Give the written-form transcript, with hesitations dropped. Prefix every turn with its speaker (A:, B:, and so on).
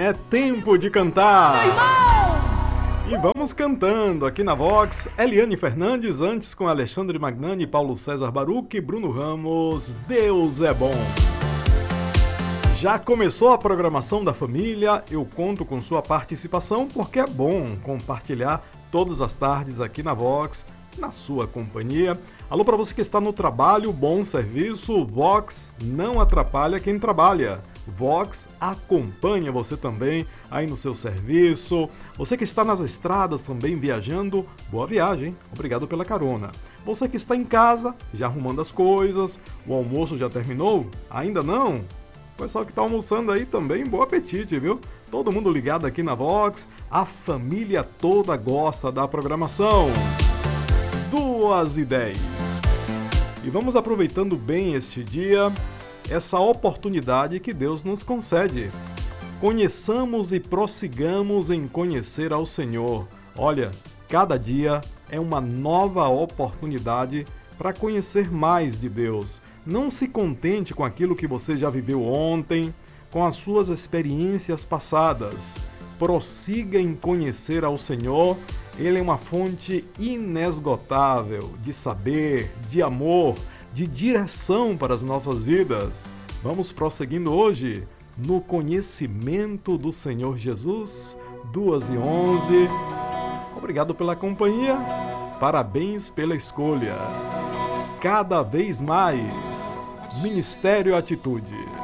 A: É tempo de cantar! E vamos cantando aqui na Vox, Eliane Fernandes, antes com Alexandre Magnani, Paulo César Baruch e Bruno Ramos, Deus é bom. Já começou a programação da família, eu conto com sua participação porque é bom compartilhar todas as tardes aqui na Vox, na sua companhia. Alô para você que está no trabalho, bom serviço, Vox não atrapalha quem trabalha. Vox acompanha você também aí no seu serviço. Você que está nas estradas também viajando, boa viagem, hein? Obrigado pela carona. Você que está em casa, já arrumando as coisas, o almoço já terminou? Ainda não? O pessoal que está almoçando aí também, bom apetite, viu? Todo mundo ligado aqui na Vox, a família toda gosta da programação. 2h10. E vamos aproveitando bem este dia, essa oportunidade que Deus nos concede. Conheçamos e prossigamos em conhecer ao Senhor. Olha, cada dia é uma nova oportunidade para conhecer mais de Deus. Não se contente com aquilo que você já viveu ontem, com as suas experiências passadas. Prossiga em conhecer ao Senhor. Ele é uma fonte inesgotável de saber, de amor, de direção para as nossas vidas. Vamos prosseguindo hoje no conhecimento do Senhor Jesus, 2h11. Obrigado pela companhia, parabéns pela escolha. Cada vez mais, Ministério Atitude.